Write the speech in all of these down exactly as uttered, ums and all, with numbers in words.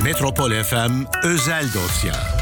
Metropol F M Özel Dosya.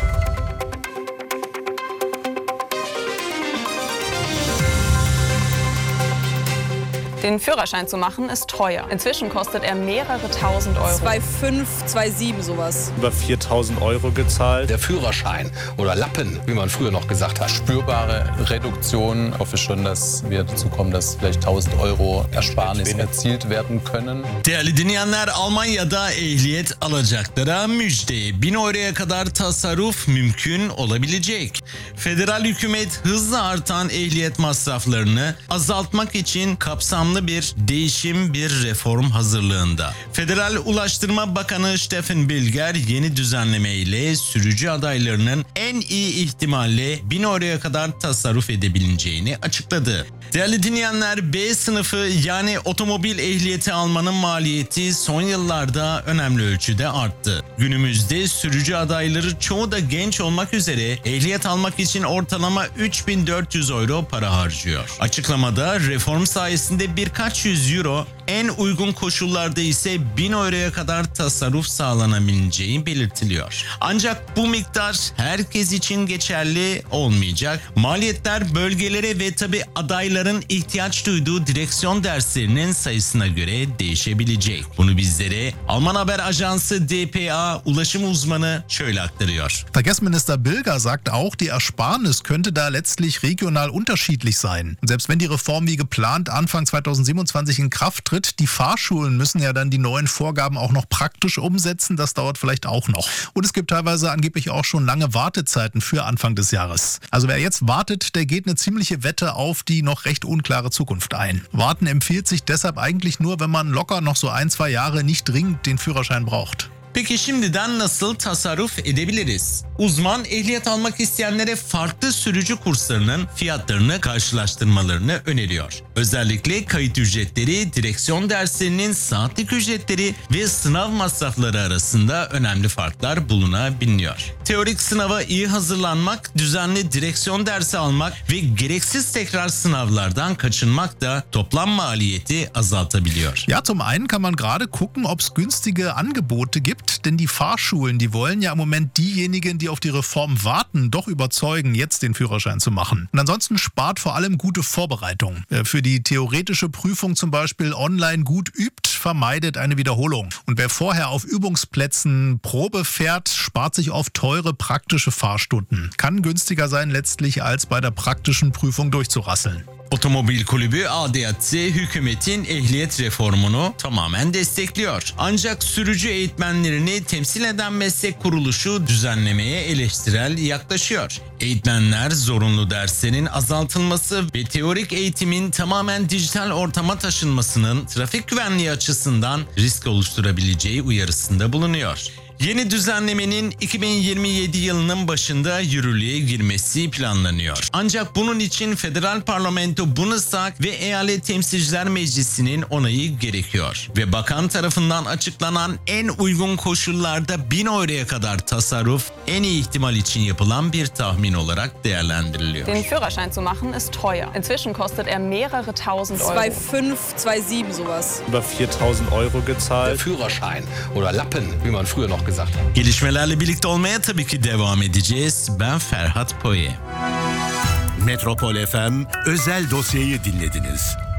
Den Führerschein zu machen ist teuer. Inzwischen kostet er mehrere tausend Euro. zwei Komma fünf, zwei Komma sieben sowas. Über viertausend Euro gezahlt. Der Führerschein oder Lappen, wie man früher noch gesagt hat. Spürbare Reduktion. Ich hoffe schon, dass wir dazu kommen, dass vielleicht tausend Euro Ersparnis erzielt werden können. Değerli dinleyenler, Almanya'da ehliyet alacaklara müjde. bin euroya kadar tasarruf mümkün olabilecek. Federal hükümet hızla artan ehliyet masraflarını azaltmak için kapsamlı bir değişim, bir reform hazırlığında. Federal Ulaştırma Bakanı Stefan Bilger yeni düzenleme ile sürücü adaylarının en iyi ihtimalle bin euroya kadar tasarruf edebileceğini açıkladı. Değerli dinleyenler, B sınıfı yani otomobil ehliyeti almanın maliyeti son yıllarda önemli ölçüde arttı. Günümüzde sürücü adayları çoğu da genç olmak üzere ehliyet almak için ortalama üç bin dört yüz euro para harcıyor. Açıklamada reform sayesinde birkaç yüz euro, en uygun koşullarda ise bin euroya kadar tasarruf sağlanabileceği belirtiliyor. Ancak bu miktar herkes için geçerli olmayacak. Maliyetler bölgelere ve tabi adayların ihtiyaç duyduğu direksiyon derslerinin sayısına göre değişebilecek. Bunu bizlere Alman haber ajansı D P A ulaşım uzmanı şöyle aktarıyor. Verkehrsminister Bilger sagt auch, die Ersparnis könnte da letztlich regional unterschiedlich sein. Selbst wenn die Reform wie geplant Anfang zweitausendsiebenundzwanzig in Kraft tritt, die Fahrschulen müssen ja dann die neuen Vorgaben auch noch praktisch umsetzen. Das dauert vielleicht auch noch. Und es gibt teilweise angeblich auch schon lange Wartezeiten für Anfang des Jahres. Also wer jetzt wartet, der geht eine ziemliche Wette auf die noch recht unklare Zukunft ein. Warten empfiehlt sich deshalb eigentlich nur, wenn man locker noch so ein, zwei Jahre nicht dringend den Führerschein braucht. Peki şimdiden nasıl tasarruf edebiliriz? Uzman ehliyet almak isteyenlere farklı sürücü kurslarının fiyatlarını karşılaştırmalarını öneriyor. Özellikle kayıt ücretleri, direksiyon derslerinin saatlik ücretleri ve sınav masrafları arasında önemli farklar bulunabiliyor. Teorik sınava iyi hazırlanmak, düzenli direksiyon dersi almak ve gereksiz tekrar sınavlardan kaçınmak da toplam maliyeti azaltabiliyor. Ja, zum einen kann man gerade gucken, ob es günstige Angebote gibt. Denn die Fahrschulen, die wollen ja im Moment diejenigen, die auf die Reform warten, doch überzeugen, jetzt den Führerschein zu machen. Und ansonsten spart vor allem gute Vorbereitung. Für die theoretische Prüfung zum Beispiel online gut übt, vermeidet eine Wiederholung. Und wer vorher auf Übungsplätzen Probe fährt, spart sich oft teure praktische Fahrstunden. Kann günstiger sein letztlich, als bei der praktischen Prüfung durchzurasseln. Otomobil Kulübü A D A T hükümetin ehliyet reformunu tamamen destekliyor. Ancak sürücü eğitmenlerini temsil eden meslek kuruluşu düzenlemeye eleştirel yaklaşıyor. Eğitmenler zorunlu derslerin azaltılması ve teorik eğitimin tamamen dijital ortama taşınmasının trafik güvenliği açısından risk oluşturabileceği uyarısında bulunuyor. Yeni düzenlemenin iki bin yirmi yedi yılının başında yürürlüğe girmesi planlanıyor. Ancak bunun için Federal Parlamento Bundestag ve Eyalet Temsilciler Meclisi'nin onayı gerekiyor. Ve bakan tarafından açıklanan en uygun koşullarda bin euroya kadar tasarruf en iyi ihtimal için yapılan bir tahmin olarak değerlendiriliyor. Den Führerschein zu machen ist teuer. Inzwischen kostet er mehrere tausend Euro. zwei Komma fünf, zwei Komma sieben sowas. Über viertausend Euro gezahlt. Der Führerschein oder Lappen, wie man früher noch gesagt hat. Gelişmelerle birlikte olmaya tabii ki devam edeceğiz. Ben Ferhat Poye. Metropol F M Özel Dosya'yı dinlediniz.